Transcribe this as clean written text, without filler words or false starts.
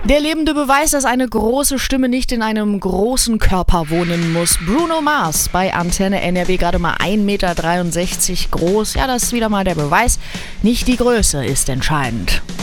Der lebende Beweis, dass eine große Stimme nicht in einem großen Körper wohnen muss. Bruno Mars bei Antenne NRW, gerade mal 1,63 Meter groß. Ja, das ist wieder mal der Beweis. Nicht die Größe ist entscheidend.